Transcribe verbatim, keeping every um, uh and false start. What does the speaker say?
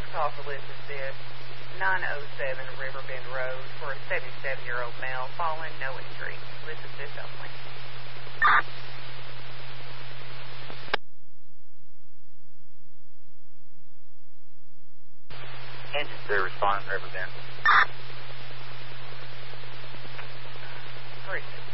First call for Liz is this. nine oh seven Riverbend Road for a seventy-seven-year-old male, fallen, no injury. Liz is this only. Engine three responding, Riverbend. Three.